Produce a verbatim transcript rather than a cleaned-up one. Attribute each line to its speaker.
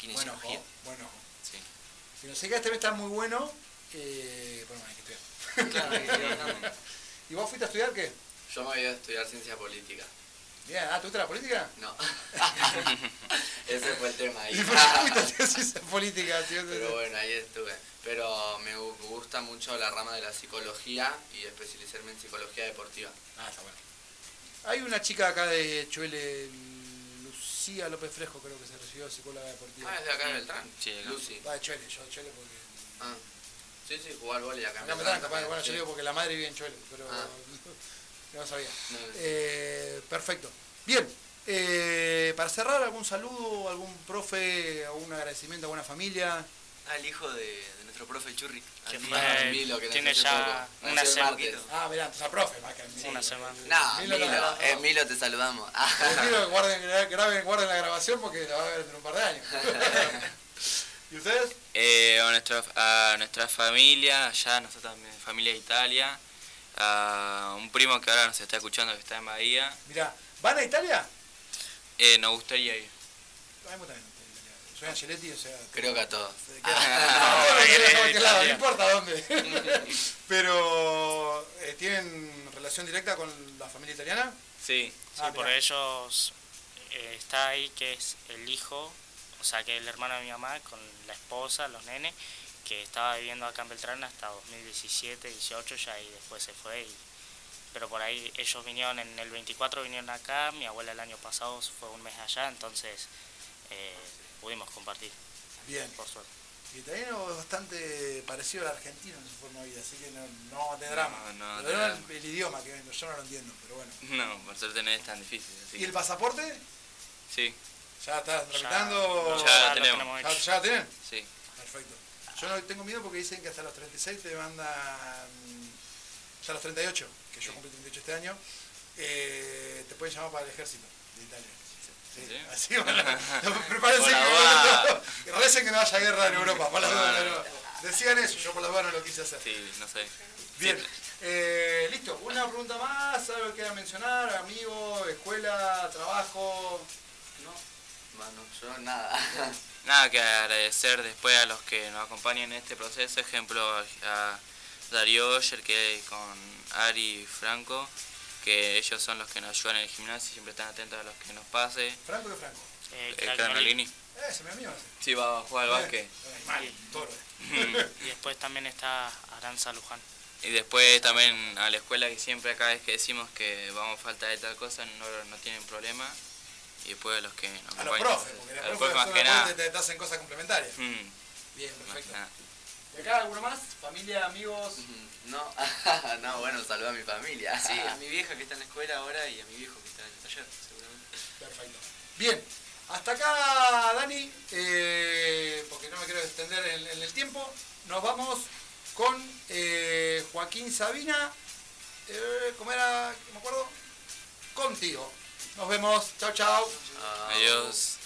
Speaker 1: Kinesiología.
Speaker 2: Bueno,
Speaker 1: Sí.
Speaker 2: Kinesiología este está muy bueno. Eh, bueno, hay que estudiar.
Speaker 3: Claro, hay que estudiar.
Speaker 2: ¿Y vos fuiste a estudiar qué?
Speaker 4: Yo me voy a estudiar ciencia política.
Speaker 2: Bien, ah, ¿te gusta la política?
Speaker 4: No. Ese fue el tema ahí.
Speaker 2: ¿Y por qué fuiste a estudiar ciencia política? Tío?
Speaker 4: Pero bueno, ahí estuve. Pero me gu- gusta mucho la rama de la psicología y especializarme en psicología deportiva.
Speaker 2: Ah, está bueno. Hay una chica acá de Chuele, Lucía López Fresco, creo que se recibió de psicóloga deportiva.
Speaker 4: Ah, es de acá de Beltrán.
Speaker 1: Sí, acá.
Speaker 4: Lucy.
Speaker 2: Va de Chuele, yo de Chuele porque...
Speaker 4: Ah. Sí, sí, jugar vóley acá en
Speaker 2: Acá me
Speaker 4: Beltrán
Speaker 2: dan, capaz,
Speaker 4: también,
Speaker 2: bueno, yo
Speaker 4: sí.
Speaker 2: digo porque la madre vive en Chuele, pero
Speaker 4: Ah.
Speaker 2: no sabía.
Speaker 4: No, no.
Speaker 2: Eh, perfecto. Bien, eh, para cerrar, ¿algún saludo, algún profe, algún agradecimiento a alguna familia?
Speaker 3: Ah, el hijo de, de nuestro profe el Churri.
Speaker 5: Que
Speaker 3: Andy.
Speaker 5: fue-
Speaker 4: Ah, Milo, que
Speaker 5: tiene
Speaker 4: nació hace
Speaker 5: ya
Speaker 4: poco.
Speaker 5: una
Speaker 4: Nació el
Speaker 5: semana.
Speaker 4: martes.
Speaker 2: Ah, mirá, entonces a profe, más que al
Speaker 5: Sí, una semana.
Speaker 4: No,
Speaker 2: Milo
Speaker 4: Milo,
Speaker 2: no, no.
Speaker 4: eh, Milo, te saludamos.
Speaker 2: Les pido que guarden, graben, guarden la grabación porque la va a ver en un par de años. ¿Y ustedes?
Speaker 6: Eh, a, nuestra, a nuestra familia, allá nosotros también, familia de Italia, a un primo que ahora nos está escuchando que está en Bahía,
Speaker 2: Mirá, ¿van a Italia?
Speaker 6: eh, nos gustaría ir.
Speaker 2: A mí también. Soy Angeletti, o sea...
Speaker 4: Creo que a todos.
Speaker 2: se queda- No, no, no, no, cualquier lado, no importa dónde. Pero, eh, ¿tienen relación directa con la familia italiana?
Speaker 6: Sí,
Speaker 5: Sí,
Speaker 2: Ah,
Speaker 5: por
Speaker 2: mirá.
Speaker 5: ellos eh, está ahí que es el hijo, o sea que el hermano de mi mamá con la esposa, los nenes, que estaba viviendo acá en Beltrán hasta dos mil diecisiete, dieciocho ya y después se fue. Y, pero por ahí ellos vinieron en el veinticuatro, vinieron acá, mi abuela el año pasado fue un mes allá, entonces eh, pudimos compartir,
Speaker 2: Bien.
Speaker 5: por suerte.
Speaker 2: El italiano es bastante parecido al argentino en su forma de vida, así que no, no te drama.
Speaker 6: No, no,
Speaker 2: Lo
Speaker 6: te
Speaker 2: de
Speaker 6: drama.
Speaker 2: el, el idioma, que yo no lo entiendo, pero bueno.
Speaker 6: no, por suerte no es tan difícil. Así
Speaker 2: ¿Y el
Speaker 6: que-
Speaker 2: pasaporte?
Speaker 6: Sí,
Speaker 2: ¿Ya estás
Speaker 5: Ya-
Speaker 2: tramitando?
Speaker 6: Ya
Speaker 5: lo
Speaker 6: tenemos.
Speaker 2: ¿Ya,
Speaker 5: hecho.
Speaker 2: ya lo tienen?
Speaker 6: sí.
Speaker 2: Perfecto. Yo no tengo miedo porque dicen que hasta los treinta y seis te mandan, ya a los treinta y ocho, que yo cumplí treinta y ocho este año, eh, te pueden llamar para el ejército de Italia. Sí,
Speaker 6: ¿Sí?
Speaker 2: así, bueno, prepárense
Speaker 6: Por la
Speaker 2: que,
Speaker 6: duda.
Speaker 2: que recen que no haya guerra en Europa, por las dudas, pero decían eso, yo por las dudas no lo quise hacer.
Speaker 6: Sí, no sé.
Speaker 2: Bien,
Speaker 6: Sí.
Speaker 2: eh, listo, una pregunta más, algo que quieran mencionar, amigos, escuela, trabajo.
Speaker 4: No, mano, yo nada.
Speaker 6: Nada que agradecer después a los que nos acompañan en este proceso, ejemplo a Darío Oyer, que con Ari y Franco, que ellos son los que nos ayudan en el gimnasio y siempre están atentos a los que nos pase.
Speaker 2: Franco de Franco.
Speaker 5: Eh,
Speaker 6: Eh,
Speaker 5: Cragnolini.
Speaker 6: Cragnolini.
Speaker 2: Eh, ese es mi amigo ese.
Speaker 6: Sí, va a jugar al básquet.
Speaker 2: Eh, Animal, toro.
Speaker 5: Y después también está Aranza Luján.
Speaker 6: Y después también a la escuela, que siempre cada vez que decimos que vamos a falta de tal cosa no, no tienen problema. Y después a los que nos
Speaker 2: A los
Speaker 6: acompañan.
Speaker 2: profes, porque
Speaker 6: A
Speaker 2: los
Speaker 6: los
Speaker 2: profes
Speaker 6: profes más que nada.
Speaker 2: te, te, te hacen cosas complementarias.
Speaker 6: Mm,
Speaker 2: Bien,
Speaker 6: más que
Speaker 2: perfecto.
Speaker 6: nada.
Speaker 2: ¿Y acá alguno más? ¿Familia, amigos?
Speaker 4: No, no, bueno, saludo a mi familia.
Speaker 3: Sí, a mi vieja que está en la escuela ahora y a mi viejo que está en el taller, seguramente.
Speaker 2: Perfecto. Bien, hasta acá, Dani, eh, porque no me quiero extender en, en el tiempo, nos vamos con eh, Joaquín Sabina, eh, ¿cómo era? ¿Me acuerdo? Contigo. Nos vemos, chao, chao.
Speaker 4: Ah,
Speaker 6: Adiós.